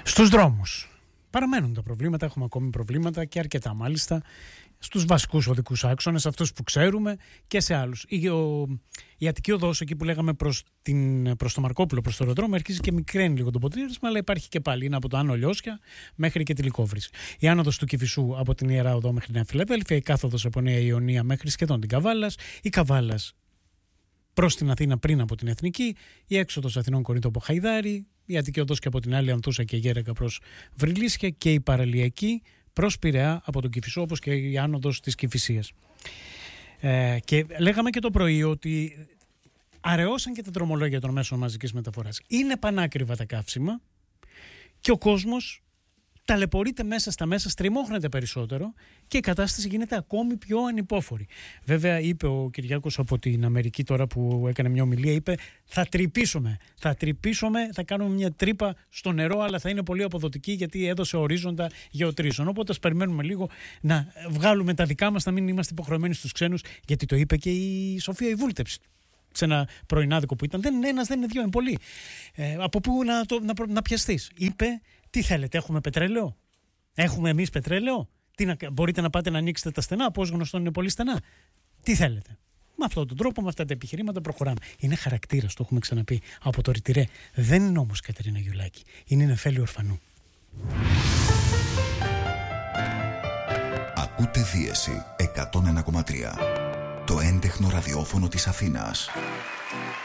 Στους δρόμους παραμένουν τα προβλήματα, έχουμε ακόμη προβλήματα και αρκετά μάλιστα, στους βασικούς οδικούς άξονες, αυτούς που ξέρουμε, και σε άλλους. Η Αττική Οδός, εκεί που λέγαμε προς το Μαρκόπουλο, προς το αεροδρόμιο, αρχίζει και μικραίνει λίγο το ποτήρισμα, αλλά υπάρχει και πάλι. Είναι από το Άνω Λιώσια μέχρι και τη Λυκόβρηση. Η άνοδος του Κηφισού από την Ιερά Οδό μέχρι Νέα Φιλαδέλφια, η κάθοδος από Νέα Ιωνία μέχρι σχεδόν την Καβάλας, η Καβάλας προς την Αθήνα πριν από την Εθνική, η έξοδος Αθηνών Κορίνθου από Χαϊδάρη, η Αττική Οδός και από την άλλη Ανθούσα και Γέραγα προς Βρυλίσια και η παραλιακή προς Πειραιά από τον Κηφισό, όπως και η άνοδος της Κηφισίας. Και λέγαμε και το πρωί ότι αραιώσαν και τα δρομολόγια των μέσων μαζικής μεταφοράς. Είναι πανάκριβα τα καύσιμα και ο κόσμος ταλαιπωρείται μέσα στα μέσα, στριμώχνεται περισσότερο και η κατάσταση γίνεται ακόμη πιο ανυπόφορη. Βέβαια, είπε ο Κυριάκος από την Αμερική τώρα που έκανε μια ομιλία, είπε θα τρυπήσουμε, θα κάνουμε μια τρύπα στο νερό, αλλά θα είναι πολύ αποδοτική γιατί έδωσε ορίζοντα γεωτρήσεων. Οπότε ας περιμένουμε λίγο να βγάλουμε τα δικά μας, να μην είμαστε υποχρεωμένοι στους ξένους, γιατί το είπε και η Σοφία η Βούλτεψη σε ένα πρωινάδικο που ήταν. Δεν είναι ένας, δεν είναι δύο, είναι πολλοί. Από πού να πιαστείς? Είπε, τι θέλετε, έχουμε πετρέλαιο? Έχουμε εμείς πετρέλαιο? Μπορείτε να πάτε να ανοίξετε τα στενά, που ως γνωστόν είναι πολύ στενά? Τι θέλετε? Με αυτόν τον τρόπο, με αυτά τα επιχειρήματα προχωράμε. Είναι χαρακτήρας, το έχουμε ξαναπεί από το Ρητηρέ. Δεν είναι όμως Κατερίνα Γιουλάκη. Είναι νεφέλιο ορφανού. Ακούτε Δίεση 101,3. Το έντεχνο ραδιόφωνο της Αθήνας.